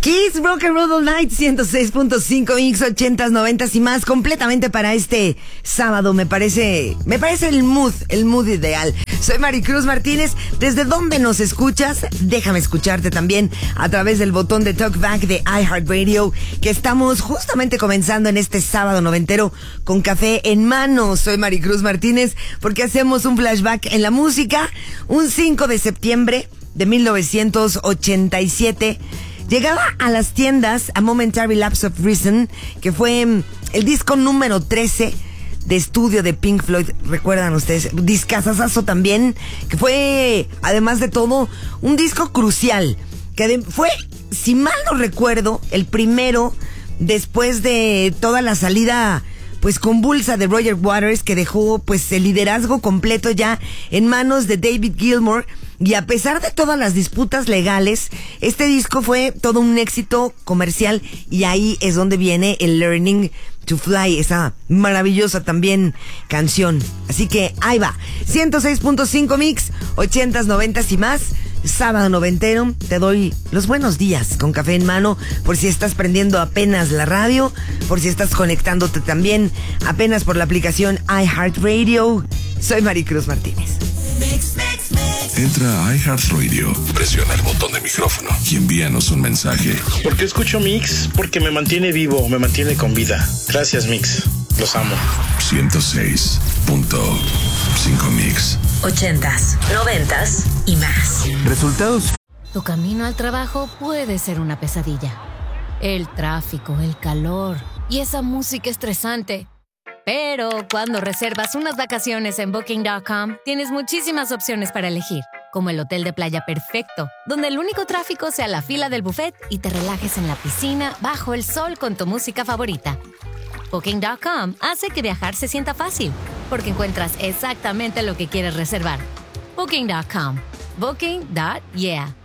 Kiss Rock and Roll All Night 106.5 Mix 80s, 90s y más, completamente para este sábado. Me parece el mood ideal. Soy Maricruz Martínez. ¿Desde dónde nos escuchas? Déjame escucharte también a través del botón de Talkback de iHeartRadio, que estamos justamente comenzando en este sábado noventero con café en mano. Soy Maricruz Martínez porque hacemos un flashback en la música. Un 5 de septiembre de 1987 llegaba a las tiendas A Momentary Lapse of Reason, que fue el disco número 13 de estudio de Pink Floyd. ¿Recuerdan ustedes? Discazazazo también, que fue, además de todo, un disco crucial, que fue, si mal no recuerdo, el primero después de toda la salida pues convulsa de Roger Waters, que dejó pues el liderazgo completo ya en manos de David Gilmour. Y a pesar de todas las disputas legales, este disco fue todo un éxito comercial, y ahí es donde viene el Learning to Fly, esa maravillosa también canción. Así que ahí va, 106.5 Mix, 80s, 90s y más, sábado noventero. Te doy los buenos días con café en mano, por si estás prendiendo apenas la radio, por si estás conectándote también apenas por la aplicación iHeartRadio. Soy Maricruz Martínez. Entra a iHeartRadio, presiona el botón de micrófono y envíanos un mensaje. ¿Por qué escucho Mix? Porque me mantiene vivo, me mantiene con vida. Gracias, Mix. Los amo. 106.5 Mix. 80s, 90s y más. Resultados. Tu camino al trabajo puede ser una pesadilla. El tráfico, el calor y esa música estresante. Pero cuando reservas unas vacaciones en Booking.com, tienes muchísimas opciones para elegir, como el hotel de playa perfecto, donde el único tráfico sea la fila del buffet y te relajes en la piscina bajo el sol con tu música favorita. Booking.com hace que viajar se sienta fácil, porque encuentras exactamente lo que quieres reservar. Booking.com. Booking.yeah.